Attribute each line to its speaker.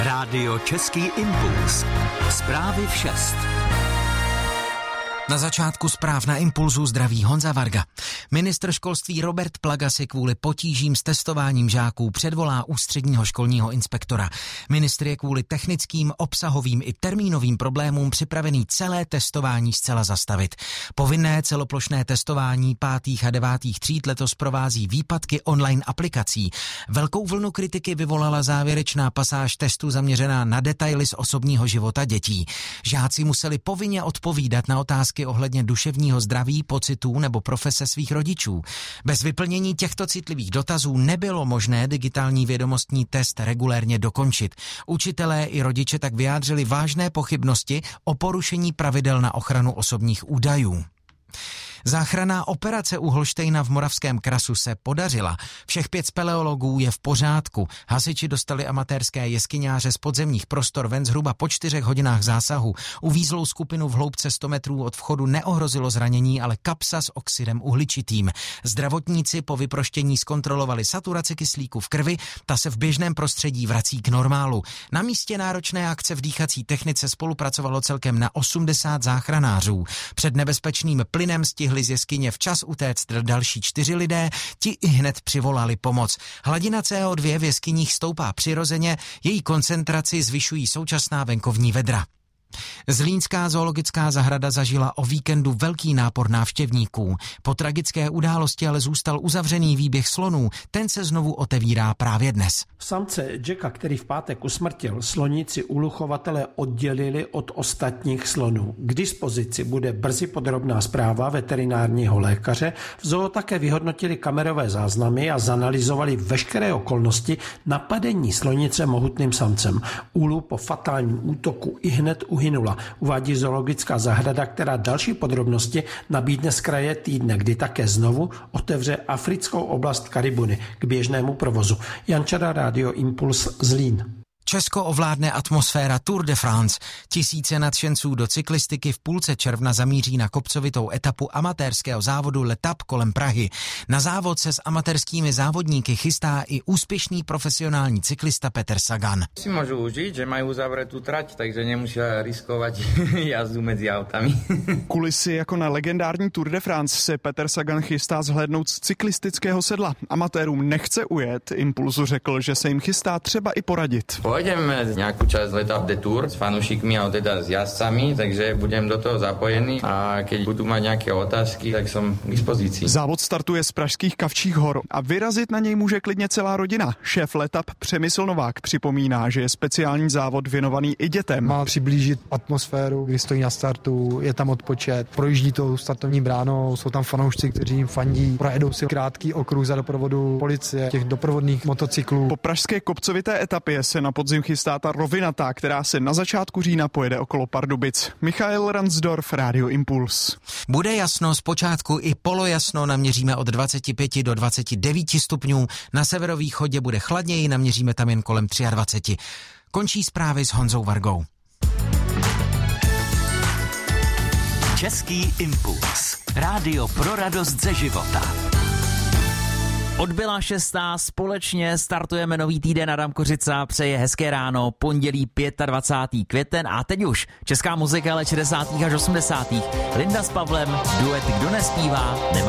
Speaker 1: Rádio Český impuls. Zprávy v 6.
Speaker 2: Na začátku zpráv na Impulzu zdraví Honza Varga. Ministr školství Robert Plaga si kvůli potížím s testováním žáků předvolá ústředního školního inspektora. Ministr je kvůli technickým, obsahovým i termínovým problémům připravený celé testování zcela zastavit. Povinné celoplošné testování 5. a 9. tříd letos provází výpadky online aplikací. Velkou vlnu kritiky vyvolala závěrečná pasáž testu zaměřená na detaily z osobního života dětí. Žáci museli povinně odpovídat na otázky ohledně duševního zdraví, pocitů nebo profese svých rodičů. Bez vyplnění těchto citlivých dotazů nebylo možné digitální vědomostní test regulérně dokončit. Učitelé i rodiče tak vyjádřili vážné pochybnosti o porušení pravidel na ochranu osobních údajů. Záchranná operace u Holštejna v Moravském Krasu se podařila. Všech 5 speleologů je v pořádku. Hasiči dostali amatérské jeskyňáře z podzemních prostor ven zhruba po 4 hodinách zásahu. Uvízlou skupinu v hloubce 100 metrů od vchodu neohrozilo zranění, ale kapsa s oxidem uhličitým. Zdravotníci po vyproštění zkontrolovali saturaci kyslíku v krvi, ta se v běžném prostředí vrací k normálu. Na místě náročné akce v dýchací technice spolupracovalo celkem na 80 záchranářů. Před nebezpečným plynem stihli z jeskyně včas utéct další 4 lidé, ti i hned přivolali pomoc. Hladina CO2 v jeskyních stoupá přirozeně, její koncentraci zvyšují současná venkovní vedra. Zlínská zoologická zahrada zažila o víkendu velký nápor návštěvníků. Po tragické události ale zůstal uzavřený výběh slonů, ten se znovu otevírá právě dnes.
Speaker 3: Samce Jacka, který v pátek usmrtil, sloníci uluchovatelé oddělili od ostatních slonů. K dispozici bude brzy podrobná zpráva veterinárního lékaře. V zoo také vyhodnotili kamerové záznamy a zanalyzovali veškeré okolnosti napadení slonice mohutným samcem. Ulu po fatálním útoku ihned uhynula, uvádí zoologická zahrada, která další podrobnosti nabídne z kraje týdne, kdy také znovu otevře africkou oblast Karibuny k běžnému provozu. Jan Čada, Rádio Impuls, Zlín.
Speaker 2: Česko ovládne atmosféra Tour de France. Tisíce nadšenců do cyklistiky v půlce června zamíří na kopcovitou etapu amatérského závodu Letap kolem Prahy. Na závod se s amatérskými závodníky chystá i úspěšný profesionální cyklista Peter Sagan.
Speaker 4: Si můžu užít, že mají uzavřetou trať, takže nemusí riskovat jazdu mezi autami.
Speaker 5: Kulisy jako na legendární Tour de France se Peter Sagan chystá zhlédnout z cyklistického sedla. Amatérům nechce ujet, Impulzu řekl, že se jim chystá třeba i poradit.
Speaker 4: Pojdeme nějakou část Letap de Tour s fanúšikmi a teda s jazdcami, takže budem do toho zapojený a keď budú mať nějaké otázky, tak jsem k dispozici.
Speaker 5: Závod startuje z pražských Kavčích hor a vyrazit na něj může klidně celá rodina. Šéf Letap Přemysl Novák připomíná, že je speciální závod věnovaný i dětem.
Speaker 6: Má přiblížit atmosféru, kdy stojí na startu, je tam odpočet, projíždí tou startovní bránou, jsou tam fanoušci, kteří jim fandí, projedou si krátký okruh za doprovodu policie, těch doprovodných motocyklů.
Speaker 5: Po pražské kopcovité etapě se na podzim chystá ta rovinatá, která se na začátku října pojede okolo Pardubic. Michael Ransdorf, Rádio Impuls.
Speaker 2: Bude jasno, zpočátku i polojasno, naměříme od 25 do 29 stupňů. Na severovýchodě bude chladněji, naměříme tam jen kolem 23. Končí zprávy s Honzou Vargou.
Speaker 1: Český impuls. Rádio pro radost ze života.
Speaker 7: Odbyla 6. společně startujeme nový týden. Adam Kořica přeje hezké ráno, pondělí 25. květen a teď už česká muzika let 60. až 80. Linda s Pavlem, duet Kdo nespívá, nemá